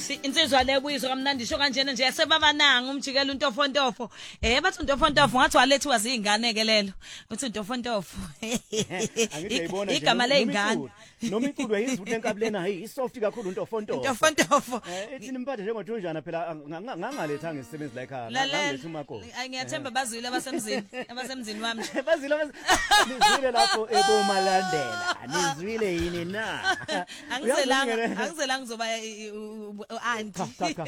insizwa lebuyizwa kamnandi isho kanjena nje yasebabananga umjikela untofontofo bathi untofontofo ngathi walethiwa zingane ke lelo uthi untofontofo igama lezingane noma iculo yizwe lenkabulena hey isoft kakhulu untofontofo ethi nimphathe njengothunjana phela ngangalethanga isisebenzi la ekhaya ngangiletha umakho ngiyathemba bazwile abasemzini wami bazwile nizwile lapho ebomalandela nizwile yini na angizelanga ngizoba auntie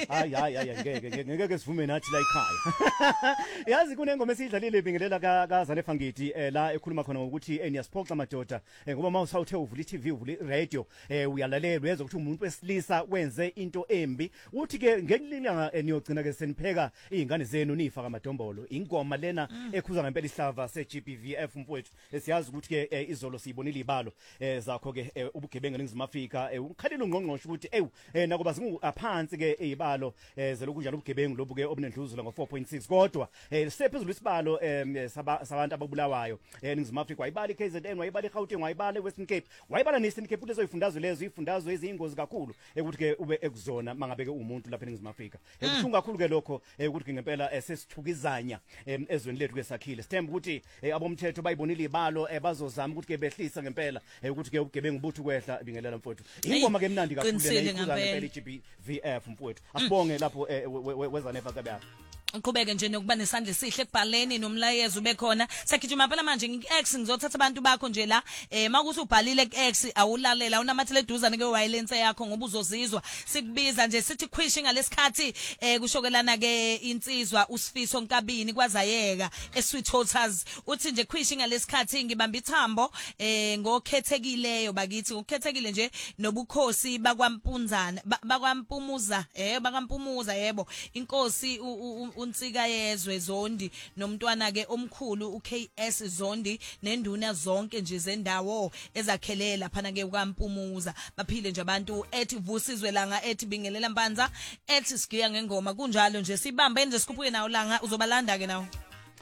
ngeke sivume nathi la ekhaya yazi kunengoma esidlalile bingelela kaZane Fangiti la ekhuluma khona ukuthi niyasiphoxa amadoda ngoba mawusawuthe uvula iTV uvula iradio uyalalela uyezwa ukuthi umuntu wesilisa wenze into embi uthi ke ngelinga niyogcina ke senipheka izingane zenu nifaka amadombolo ingoma lena ekhuza ngempela ihlava seGBVF mfowethu siyazi ukuthi ke izolo siyibonile ibalo zakho ke ubugebengu eNingizimu Afrika ukhalile ungqongqosho ukuthi nakuba zingaphansi ke izibalo zelokujana ubugebengu lobu ke obunendluzula ngo4.6 kodwa sephezulu isibalo sabantu ababulawayo eNingizimu Afrika wayibala iKZN wayibala iGauteng wayibala eWestern Cape wayibala neEastern Cape lezo izifundazwe lezo ifundazwe eziyingozi kakhulu ukuthi ke ube ekuzona mangabe ke umuntu lapha eNingizimu Afrika kushunga kakhulu ke lokho ukuthi ngempela sesithukizanya ezweni lethu ke sakhile sithemba ukuthi abomthetho bayibonile ibalo bazozama ukuthi ke behlisa ngempela ukuthi ke ubugebengu buthi kwehla bingelela mfowethu ingoma ke mnandi kakhulu lena ngempela iGBVF mfowethu asibonge lapho wezane FKB Uqhubeke nje nokuba nesandla esihle ekubhaleni nomlayezo bekhona sakhithi phela manje ngi-X ngizothatha abantu bakho nje la makuthi ubhalile ku-X awulalela unamathele eduzane ke violence yakho ngoba uzozizwa sikubiza nje sithi khwishi ngalesikhathi kushokelana ke insizwa uSifiso Nkabini kwazayeka eSweet Hotels uthi nje khwishi ngalesikhathi ngibamba ithambo ngokhethekileyo bakithi ukukhethekile nje nobukhosi bakwaMpunzana bakwaMpumuza bakaMpumuza yebo inkosi unsika yezwe Zondi nomntwana ke omkhulu uKS Zondi nenduna zonke nje zendawo ezakhelela phana ke kwaMpumuza baphile nje abantu ethi vusizwe langa ethi bingelela Mpanza ethi sigiya ngengoma kunjalo nje sibambe nje sikhuphuke nawo langa uzobalanda ke nawo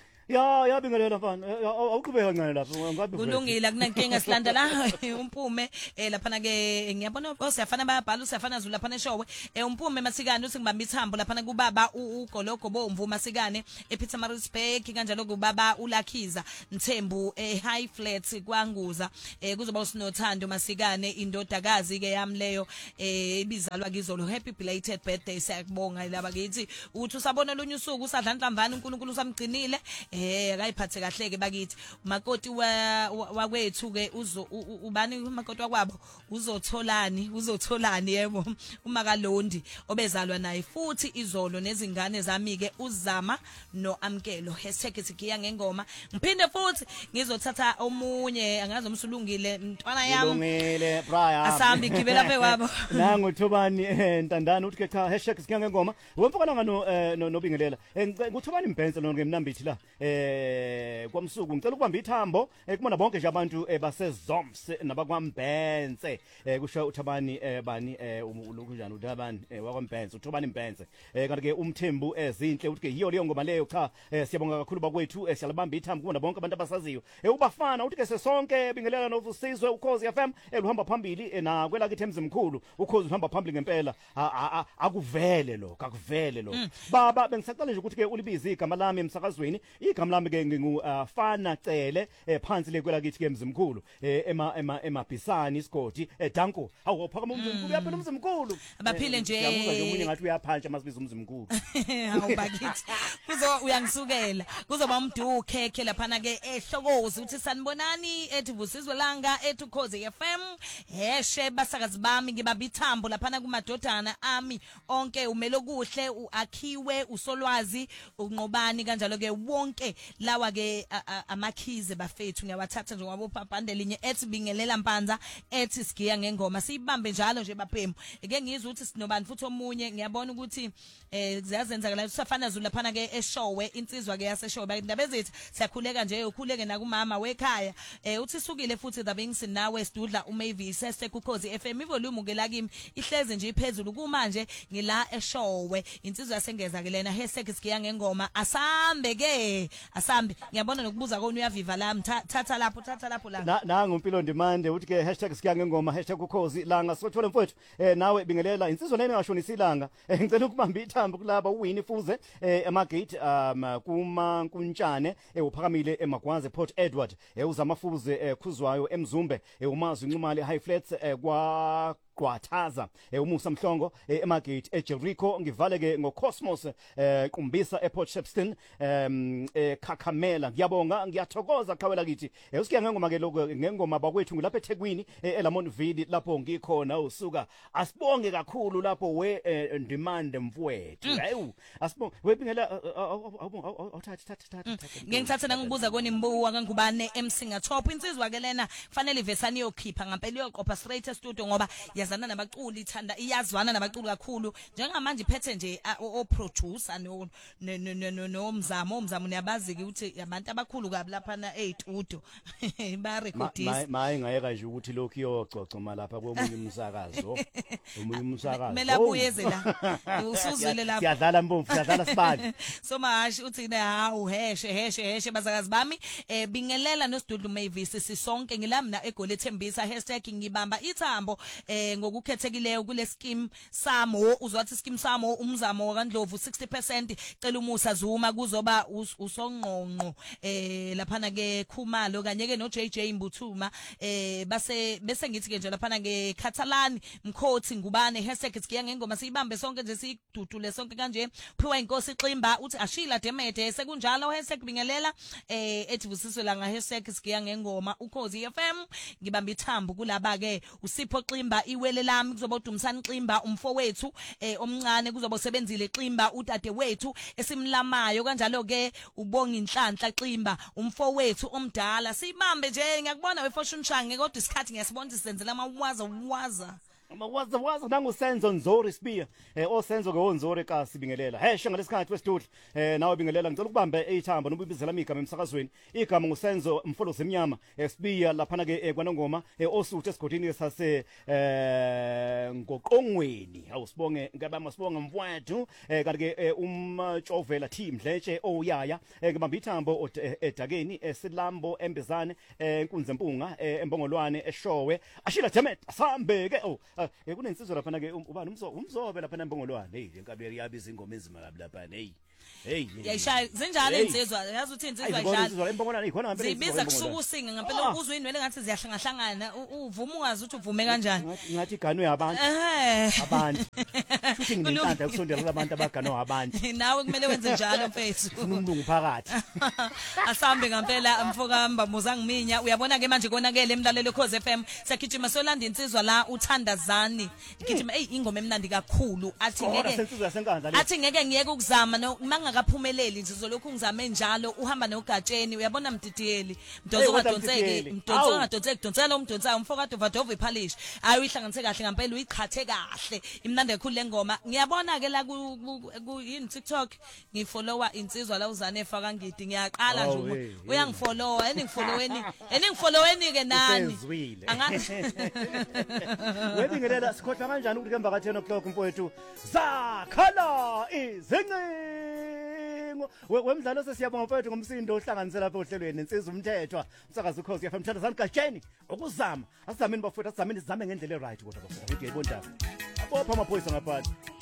ya bingelela mfana awuqhubeka kancane lapho ngabe kulungile akunankinga silanda la umpume lapha ke ngiyabona siyafana bayabhala siyafana zulu lapha eshowe umpume masikane uthi ngibamba ithambo lapha kubaba uGologo bomvu masikane ePietermaritzburg kanjalo kubaba uLakhiza Mthembu High Flats kwanguza kuzoba usinothando masikane indodakazi ke yami leyo ibizalwa kizolo happy belated birthday siyakubonga laba kithi uthi usabona lonye usuku usadla nhlamvana uNkulunkulu usamgcinile akayiphathe kahle ke bakithi umakoti wakwethu ke ubani umakoti wakwabo uzotholani yebo uMakalondi obezalwa naye futhi izolo nezingane zami ke uzama noamkelo #sigiya ngengoma ngiphinde futhi ngizothatha omunye angazi umsulungile mntwana yami ulungile Brian asambi gibela phe kwabo nangu Thobani Ntandana uthi ke cha #sigiya ngengoma wemfokana ngano nobingelela nguThobani Mbhense lo ngemnambithi la kwamsuku ngicela ukubamba ithambo kumona bonke nje abantu baseZoms nabakwambenze kusho uThabani bani ulokunjani uThabani wakwambenze uThobani Mbhense kanti ke umthembu ezinhle uthi ke yiyo leyo ngoma leyo cha siyabonga kakhulu bakwethu siyalibamba ithambo kumona bonke abantu abasaziyo ubafana uthi ke sesonke bingelela novusizwe uKhozi FM luhamba phambili na kwelakithi emzimkhulu uKhozi uhamba phambili ngempela akuvele lo baba bengisacela nje ukuthi ke ulibize igama lami emsakazweni igama lami ke ngingufana Cele phansi le kwelakithi ke emzimkhulu emabhisani isigodi Danko awuphakama umzimkhulu uyaphela umzimkhulu abaphile nje ngiyabuza nje umunye ngathi uyaphanja masibiza umzimkhulu awubakithi uyangisukela kuzoba umdukhekhe lapha ke ehlokozi uthi sanibonani ethi vusizwe langa ethi Ukhozi FM basakazi bami ngibamba ithambo lapha kumadodana ami onke umelo kuhle uAkhiwe uSolwazi unqobani kanjalo ke wonke lawa ke amakhize bafethu ngiyawathatha nje ngoba uPapande linye ethi bingelela Mpanza ethi sigiya ngengoma siyibambe njalo nje baphemu eke ngizwe ukuthi sinobani futhi omunye ngiyabona ukuthi ziyazenza la usafana zulu lapha ke eshowe insizwa ke yaseshowe bayindaba ezithi siyakhuleka nje ukhuleke nakumama wekhaya uthi sukile futhi dabengisi nawe sidudla uMavis sesekukhozi FM ivolume ke la kimi ihleze nje iphezulu kumanje ngila eshowe insizwa yasengeza ke lena #sigiya ngengoma asambe ke asambe ngiyabona nokubuza kona uyaviva la thatha lapho la nangu Mpilo Ndimande uthi ke #siya ngengoma #ukhozi langa sothola mfowethu nawe bingelela insizwa lena ngashonisa ilanga ngicela ukubamba ithambo kulaba uWinnie Fuze emagate kuma kuntshane uphakamile eMagwaze Port Edward uzamafuze khuzwayo eMzumbe umazi Ncumali High Flats kwa Gwathaza umusa Mhlongo emagate eJericho ngivaleke ngoCosmos Qumbisa ePort Shepstone Khakhamela ngiyabonga ngiyathokoza qhawela kithi usiya ngengoma ke lokho ngengoma bakwethu ngilapha eThekwini eLamontville lapho ngikhona usuka asibonge kakhulu lapho we Ndimande mfowethu hayi asibonge webingela awuthatha ngengithatha nangibuza kona imbuwa kangubane eMsinga Top insizwa ke lena kufanele ivesani yokhipha ngempela iyoqopha straight studio ngoba yazana nabaculi ithanda iyazwana nabaculi kakhulu njengamanje iphethe nje o producer nomzamo niyabazi ke ukuthi abantu abakhulu kabi lapha na estudio ba recordisa maye ngayeka nje ukuthi lokho iyogcocoma lapha komunye umsakazo mela buyeze la usuzwele lapha siyadlala mbomvu siyadlala sibani so mashi uthi hawu heshe bazakazi bami bingelela noSidudu Mavis sisonke ngilamna egoli ethembisa #ngibamba ithambo ngokukhethekileyo kule scheme samo uzwathi scheme samo umzamo kaNdlovu 60% cela umusa Zuma kuzoba usongqongqo laphana ke Khumalo kanye ke no JJ Mbuthuma bese ngithi ke nje laphana ke Catalan Mkhothi Ngubane #siya ngengoma siyibambe sonke nje sidudule sonke kanje phiwa inkosi Ximba uthi ashila Demede sekunjalo #bingelela ethi busiswe la nga #siya ngengoma Ukhozi FM ngibamba ithambo kulaba ke uSipho Ximba iwele lami kuzoba uDumsani Ximba umfowethu omncane kuzoba usebenzile Ximba udade wethu esimlamayo kanjalo ke ubonga inhlanhla Ximba umfowethu omdala sibambe nje ngiyakubona wefortune shange kodwa isikhathi ngiyasibona sisenzela amawaza Mawaza nangu Senzo Nzori Spear osenzo ke onzori ka sibingelela ngalesikhathi wesidudla nawe bingelela ngicela ukubambe ithambo nobibizela igama emsakazweni igama nguSenzo Mfolo Semnyama Spear lapha ke kwanongoma osuthe esigodini sase ngoqongweni awusibonge ngabama sibonga mfowethu kanti ke umtshovela team Dletshe oyaya ngibamba ithambo edakeni esilambo embezane enkunze mpunga embongolwane eshowe ashila Demet asambe ke kunensizwa lapha ke ubani umzobe lapha embongolwane lenkabi yabiza ingoma ezima lapha yayishaya zinjalo insizwa yazi uthi insizwa idlala embongolwane ikhona ngempela zibiza kusuka usinga ngempela ukuzwa inwele ngathi ziyahlangahlangana uvuma ungazi ukuthi uvume kanjani ngathi iganwe abantu futhi nginenhlanhla kusondela abantu abaganwa abantu nawe kumele wenze njalo mfethu umlungu phakathi asambe ngempela mfokamba muzangiminya uyabona ke manje konakele emlalelo Khoze FM sekhitima solanda insizwa la uthandazani ngithima ingoma emnandi kakhulu athi ngeke ngiyeke ukuzama mangakaphumeleli nje uzolokhu ngizame njalo uhamba nogatsheni uyabona Mdidiyeli mdontseke donsela umdonsa umfokade vadova iphalish ayi uyihlanganise kahle ngempela uyiqhathe kahle imnandi kakhulu lengoma ngiyabona ke la ku yini TikTok ngifollowa insizwa la uzane efaka ngidi ngiyaqala nje uyangifollowa eningfolloweni ke nani webingelela sikhohlwa kanjani ukuthi kemva ka 10 o'clock mfowethu zakhala izincingo wemdlalo sesiyabonga mfowethu ngomsindo ohlanganise lapha ohlelweni insizwa umthethwa umsakazi Ukhozi FM mthandazani kaJeni ukuzama asizameni bafowethu asizameni sizame ngendlela right kodwa bafowethu uyayibona abopha amaphoyisa ngaphansi